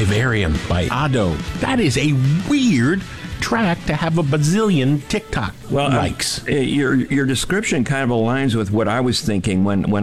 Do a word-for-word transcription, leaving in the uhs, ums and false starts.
Vivarium by Ado. That is a weird track to have a bazillion TikTok Well, uh, likes. uh, your your description kind of aligns with what I was thinking when when